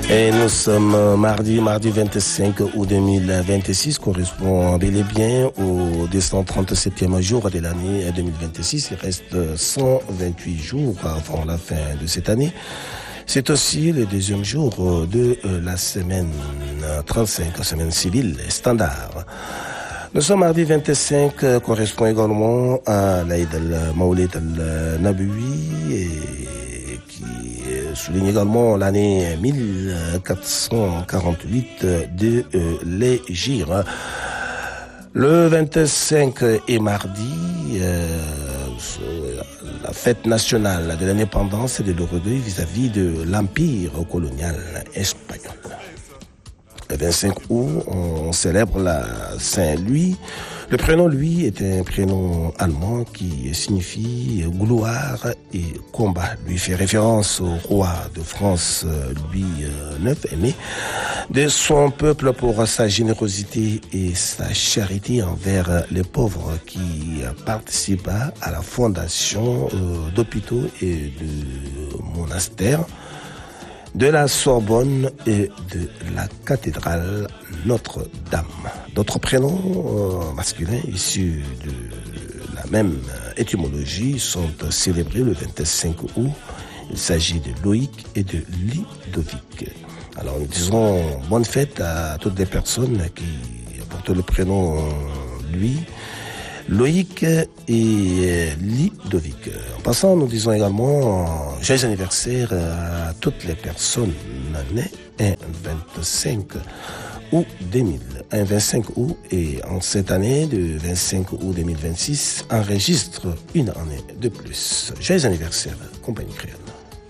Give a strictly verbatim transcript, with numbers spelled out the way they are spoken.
Et nous sommes mardi, mardi vingt-cinq août deux mille vingt-six, correspond bel et bien au deux cent trente-septième jour de l'année deux mille vingt-six. Il reste cent vingt-huit jours avant la fin de cette année. C'est aussi le deuxième jour de la semaine trente-cinq, semaine civile standard. Nous sommes mardi vingt-cinq, correspond également à l'Aïd al-Maoulid al-Naboui et qui souligne également l'année mille quatre cent quarante-huit de l'Hégire. Le vingt-cinq est mardi, euh, la fête nationale de l'indépendance et de l'orgueil vis-à-vis de l'empire colonial espagnol. Le vingt-cinq août, on célèbre la Saint-Louis. Le prénom Louis est un prénom allemand qui signifie gloire et combat. Lui fait référence au roi de France Louis neuf, aimé de son peuple pour sa générosité et sa charité envers les pauvres, qui participa à la fondation d'hôpitaux et de monastères, de la Sorbonne et de la cathédrale Notre-Dame. D'autres prénoms euh, masculins issus de la même étymologie sont célébrés le vingt-cinq août. Il s'agit de Loïc et de Ludovic. Alors nous disons bonne fête à toutes les personnes qui portent le prénom lui, Loïc et Ludovic. En passant, nous disons également joyeux anniversaire à toutes les personnes nées un vingt-cinq août deux mille. Un vingt-cinq août et en cette année de vingt-cinq août deux mille vingt-six enregistre une année de plus. Joyeux anniversaire, compagnie créole.